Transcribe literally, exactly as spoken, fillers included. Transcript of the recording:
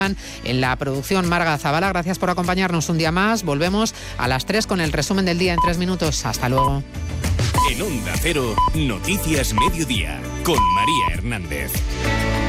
En la producción, Marga Zavala, gracias por acompañarnos un día más. Volvemos a las tres con el resumen del día en tres minutos. Hasta luego. En Onda Cero, Noticias Mediodía, con María Hernández.